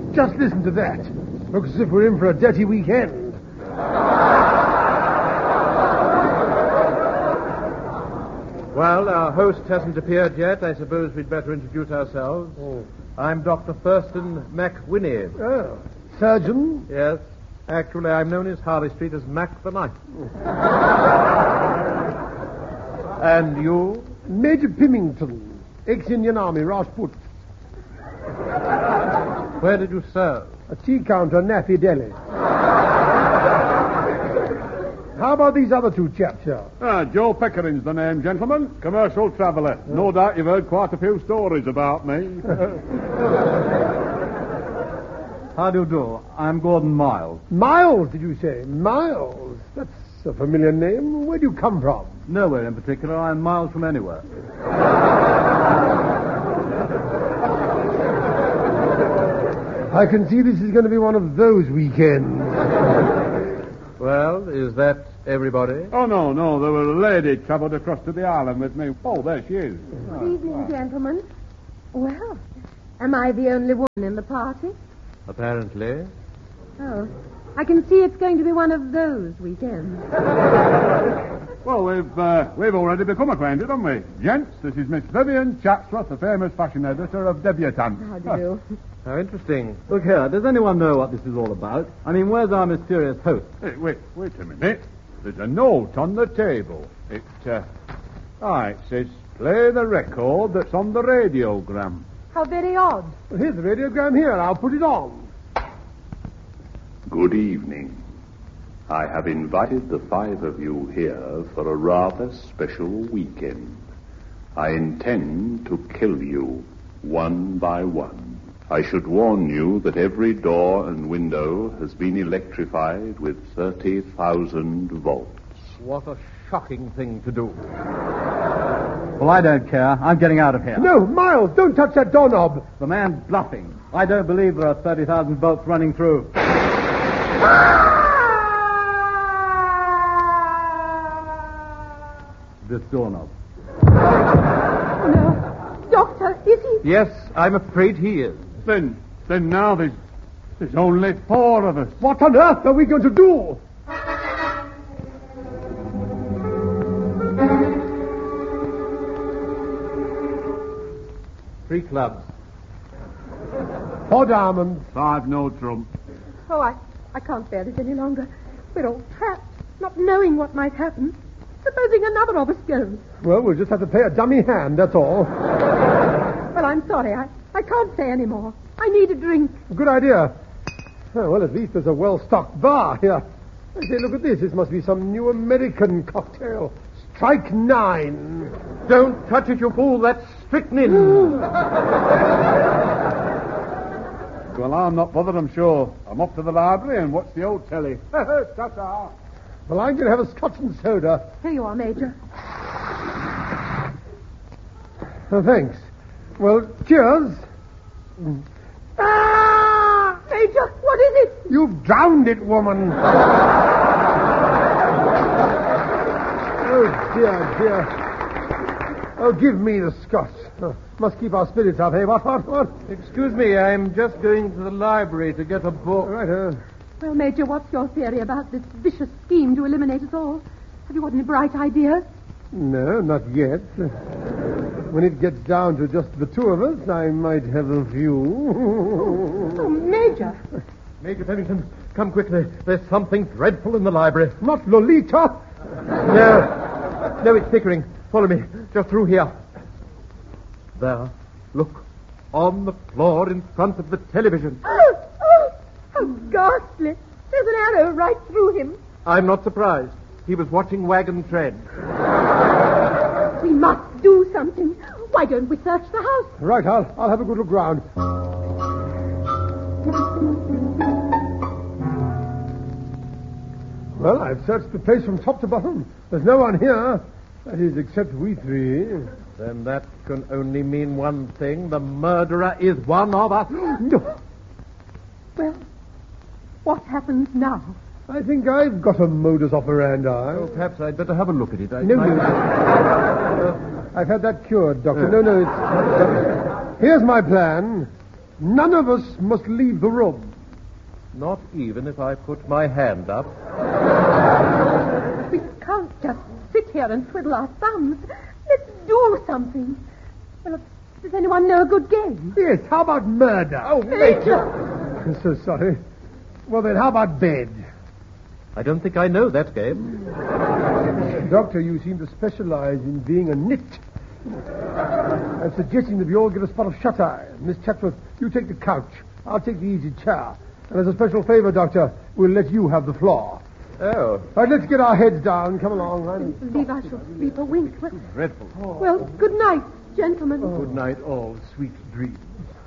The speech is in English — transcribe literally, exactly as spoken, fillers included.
Just listen to that. Looks as if we're in for a dirty weekend. Well, our host hasn't appeared yet. I suppose we'd better introduce ourselves. Oh. I'm Doctor Thurston McWhinney. Oh. Surgeon? Yes. Actually, I'm known as Harley Street as Mac the Knife. And you? Major Pymington, ex-Indian Army, Rajput. Where did you serve? A tea counter, Nafi Delhi. How about these other two chaps here? Ah, Joe Peckering's the name, gentlemen. Commercial traveller. Yeah. No doubt you've heard quite a few stories about me. How do you do? I'm Gordon Miles. Miles, did you say? Miles? That's a familiar name. Where do you come from? Nowhere in particular. I'm miles from anywhere. I can see this is going to be one of those weekends. Well, is that everybody? Oh, no, no. There was a lady travelled across to the island with me. Oh, there she is. Good evening, gentlemen. Well, am I the only woman in the party? Apparently. Oh, I can see it's going to be one of those weekends. Well, we've uh, we've already become acquainted, haven't we? Gents, this is Miss Vivian Chatsworth, the famous fashion editor of Debutante. How do you do? How interesting. Look here, does anyone know what this is all about? I mean, where's our mysterious host? Hey, wait, wait a minute. There's a note on the table. It, uh... Ah, it says, play the record that's on the radiogram. How very odd. Well, here's the radiogram here. I'll put it on. Good evening. I have invited the five of you here for a rather special weekend. I intend to kill you one by one. I should warn you that every door and window has been electrified with thirty thousand volts. What a shocking thing to do. Well, I don't care. I'm getting out of here. No, Miles, don't touch that doorknob. The man's bluffing. I don't believe there are thirty thousand volts running through. This doorknob. Oh, no. Doctor, is he? Yes, I'm afraid he is. Then, then now there's, there's only four of us. What on earth are we going to do? Three clubs. Four diamonds. Five no trump. Oh, I, I can't bear this any longer. We're all trapped, not knowing what might happen. Supposing another of us goes. Well, we'll just have to pay a dummy hand, that's all. Well, I'm sorry. I, I can't say any more. I need a drink. Good idea. Oh, well, at least there's a well-stocked bar here. I say, look at this. This must be some new American cocktail. Strike nine. Don't touch it, you fool. That's strychnine. Well, I'm not bothered, I'm sure. I'm off to the library and watch the old telly. Ta-ta. Well, I'm going to have a scotch and soda. Here you are, Major. Oh, thanks. Well, cheers. Ah! Major, what is it? You've drowned it, woman. Oh, dear, dear. Oh, give me the scotch. Oh, must keep our spirits up, hey? What, what, what? Excuse me, I'm just going to the library to get a book. All right, uh... Well, Major, what's your theory about this vicious scheme to eliminate us all? Have you got any bright ideas? No, not yet. When it gets down to just the two of us, I might have a few. Oh, Major. Major Pennington, come quickly. There's something dreadful in the library. Not Lolita. No. No, it's Pickering. Follow me. Just through here. There. Look. On the floor in front of the television. Oh, oh, how ghastly. There's an arrow right through him. I'm not surprised. He was watching Wagon Train. We must do something. Why don't we search the house? Right, I'll, I'll have a good look round. Well, I've searched the place from top to bottom. There's no one here. That is, except we three. Then that can only mean one thing. The murderer is one of us. No. Well, what happens now? I think I've got a modus operandi. Oh, perhaps I'd better have a look at it. I, No, I... no. Uh, I've had that cured, Doctor. No, no, it's... Here's my plan. None of us must leave the room. Not even if I put my hand up. We can't just sit here and twiddle our thumbs. Let's do something. Well, does anyone know a good game? Yes, how about murder? Oh, Major! I'm so sorry. Well, then, how about bed? I don't think I know that game. Doctor, you seem to specialize in being a nit. I'm suggesting that we all get a spot of shut-eye. Miss Chatworth, you take the couch. I'll take the easy chair. And as a special favor, Doctor, we'll let you have the floor. Oh. All right, let's get our heads down. Come along. I I'm... believe I shall sleep a wink. Well, Dreadful. well, good night, gentlemen. Good night, all sweet dreams.